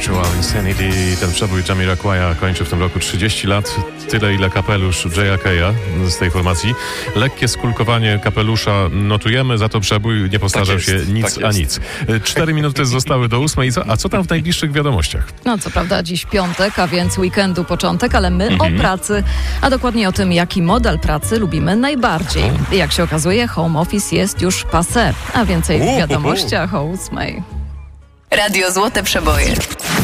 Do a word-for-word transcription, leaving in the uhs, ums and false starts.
Virtual Insanity. Ten przebój Jamiroquai'a kończy w tym roku trzydzieści lat. Tyle, ile kapelusz J K'a z tej formacji. Lekkie skulkowanie kapelusza notujemy, za to przebój nie postarzał Tak się jest, nic tak a jest. nic. Cztery minuty zostały do ósmej. Co, a co tam w najbliższych wiadomościach? No co prawda dziś piątek, a więc weekendu początek, ale my Mhm. o pracy, a dokładnie o tym, jaki model pracy lubimy najbardziej. Jak się okazuje, home office jest już passé, a więcej w Uhuhu. wiadomościach o ósmej. Radio Złote Przeboje.